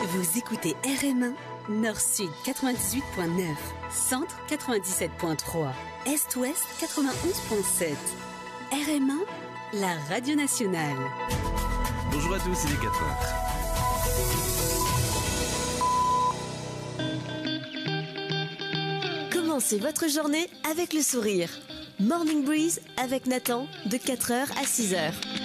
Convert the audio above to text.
Vous écoutez RM1, Nord-Sud 98.9, Centre 97.3, Est-Ouest 91.7. RM1, la radio nationale. Bonjour à tous, il est 4 heures. Commencez votre journée avec le sourire. Morning Breeze avec Nathan de 4h à 6h.